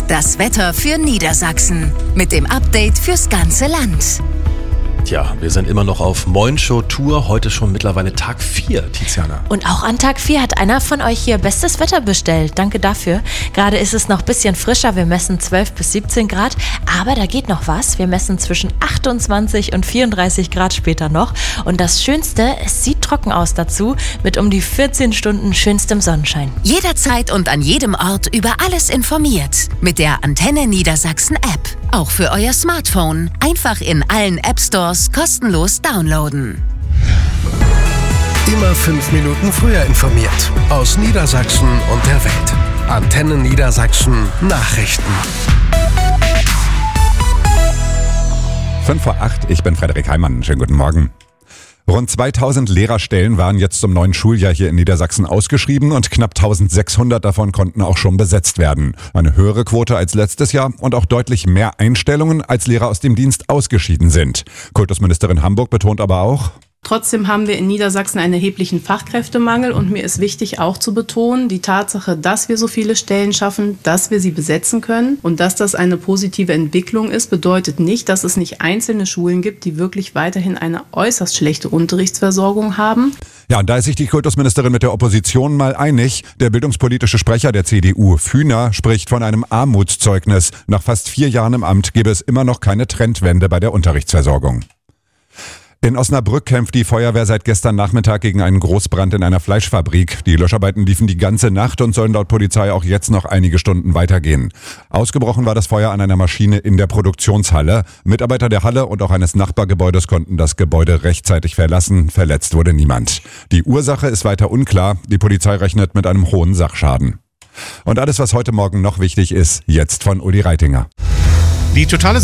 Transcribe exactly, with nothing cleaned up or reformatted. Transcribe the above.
das Wetter für Niedersachsen. Mit dem Update fürs ganze Land. Tja, wir sind immer noch auf Moin Show Tour. Heute schon mittlerweile Tag vier, Tiziana. Und auch an Tag vier hat einer von euch hier bestes Wetter bestellt. Danke dafür. Gerade ist es noch ein bisschen frischer. Wir messen zwölf bis siebzehn Grad. Aber da geht noch was. Wir messen zwischen achtundzwanzig und vierunddreißig Grad später noch. Und das Schönste, es sieht trocken aus dazu. Mit um die vierzehn Stunden schönstem Sonnenschein. Jederzeit und an jedem Ort über alles informiert. Mit der Antenne Niedersachsen App. Auch für euer Smartphone. Einfach in allen App Stores kostenlos downloaden. Immer fünf Minuten früher informiert. Aus Niedersachsen und der Welt. Antenne Niedersachsen Nachrichten. fünf vor acht, ich bin Frederik Heimann. Schönen guten Morgen. Rund zweitausend Lehrerstellen waren jetzt zum neuen Schuljahr hier in Niedersachsen ausgeschrieben und knapp eintausendsechshundert davon konnten auch schon besetzt werden. Eine höhere Quote als letztes Jahr und auch deutlich mehr Einstellungen, als Lehrer aus dem Dienst ausgeschieden sind. Kultusministerin Hamburg betont aber auch: Trotzdem haben wir in Niedersachsen einen erheblichen Fachkräftemangel und mir ist wichtig auch zu betonen, die Tatsache, dass wir so viele Stellen schaffen, dass wir sie besetzen können und dass das eine positive Entwicklung ist, bedeutet nicht, dass es nicht einzelne Schulen gibt, die wirklich weiterhin eine äußerst schlechte Unterrichtsversorgung haben. Ja, und da ist sich die Kultusministerin mit der Opposition mal einig. Der bildungspolitische Sprecher der C D U, Fühner, spricht von einem Armutszeugnis. Nach fast vier Jahren im Amt gebe es immer noch keine Trendwende bei der Unterrichtsversorgung. In Osnabrück kämpft die Feuerwehr seit gestern Nachmittag gegen einen Großbrand in einer Fleischfabrik. Die Löscharbeiten liefen die ganze Nacht und sollen laut Polizei auch jetzt noch einige Stunden weitergehen. Ausgebrochen war das Feuer an einer Maschine in der Produktionshalle. Mitarbeiter der Halle und auch eines Nachbargebäudes konnten das Gebäude rechtzeitig verlassen. Verletzt wurde niemand. Die Ursache ist weiter unklar. Die Polizei rechnet mit einem hohen Sachschaden. Und alles, was heute Morgen noch wichtig ist, jetzt von Uli Reitinger. Die totale